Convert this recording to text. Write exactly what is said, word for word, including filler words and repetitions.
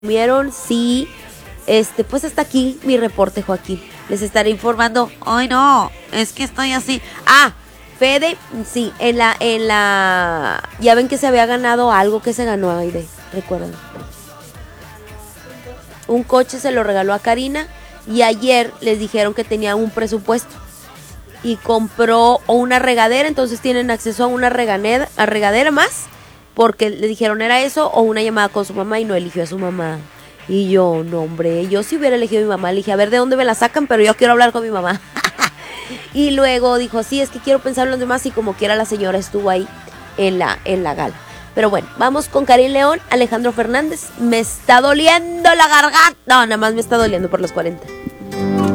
¿Comieron? Sí. Este, pues hasta aquí mi reporte, Joaquín. Les estaré informando. Ay, no, es que estoy así. Ah, Fede, sí, en la, en la, ya ven que se había ganado algo. Que se ganó, Aide, recuerdan. Un coche se lo regaló a Karina y ayer les dijeron que tenía un presupuesto y compró una regadera, entonces tienen acceso a una regadera, a regadera más, porque le dijeron era eso o una llamada con su mamá y no eligió a su mamá. Y yo, no hombre, yo si hubiera elegido a mi mamá, le dije, a ver de dónde me la sacan, pero yo quiero hablar con mi mamá. Y luego dijo, sí, es que quiero pensar en los demás y como quiera la señora estuvo ahí en la, en la gala. Pero bueno, vamos con Karim León, Alejandro Fernández. Me está doliendo la garganta. No, nada más me está doliendo por los cuarenta.